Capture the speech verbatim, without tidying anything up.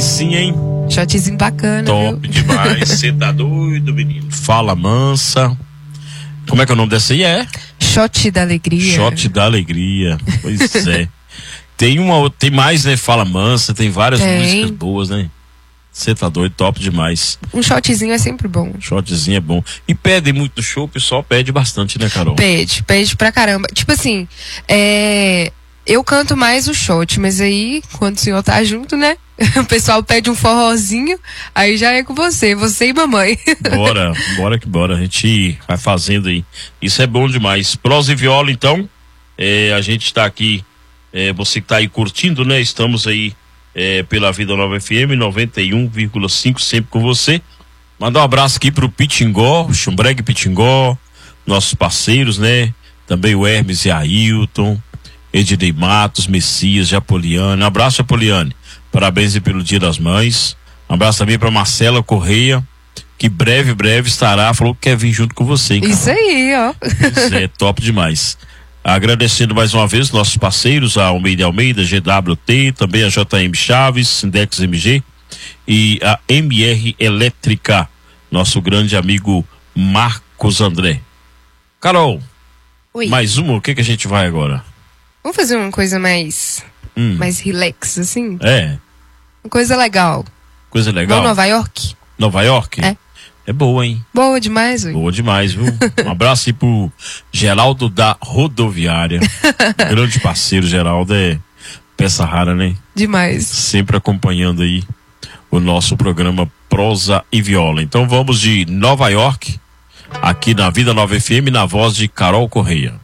Aí sim, hein? Shotzinho bacana. Top viu? demais. Você tá doido, menino? Fala mansa. Como é que é o nome dessa aí? É? Shot da Alegria. Shot da Alegria. Pois é. Tem uma, tem mais, né? Fala mansa, tem várias Tem. músicas boas, né? Você tá doido, top demais. Um shotzinho é sempre bom. Shotzinho é bom. E pede muito no show, o pessoal pede bastante, né, Carol? Pede, pede pra caramba. Tipo assim, é... eu canto mais o shot, mas aí, quando o senhor tá junto, né? O pessoal pede um forrozinho, aí já é com você, você e mamãe. Bora, bora que bora. A gente vai fazendo aí. Isso é bom demais. Prosa e viola, então. É, a gente tá aqui, é, você que tá aí curtindo, né? Estamos aí é, pela Vida Nova F M noventa e um vírgula cinco, sempre com você. Mandar um abraço aqui pro Pitingó, Chumbreg Pitingó, nossos parceiros, né? Também o Hermes e Ailton, Ednei Matos, Messias, Japoliane. Um abraço, Japoliane. Parabéns aí pelo Dia das Mães. Um abraço também pra Marcela Correia, que breve, breve estará, falou que quer vir junto com você, hein, Isso aí, ó. Isso é top demais. Agradecendo mais uma vez nossos parceiros, a Almeida Almeida, G W T, também a J M Chaves, Sindex M G e a M R Elétrica, nosso grande amigo Marcos André. Carol, Oi. mais uma, o que que a gente vai agora? Vamos fazer uma coisa mais, Hum. mais relax, assim? É, Uma coisa legal. coisa legal. Vamos Nova York? Nova York? É. É boa, hein? Boa demais, ui. Boa demais, viu? Um abraço aí pro Geraldo da Rodoviária. Grande parceiro, Geraldo, é peça rara, né? Demais. Sempre acompanhando aí o nosso programa Prosa e Viola. Então vamos de Nova York, aqui na Vida Nova F M, na voz de Carol Correia.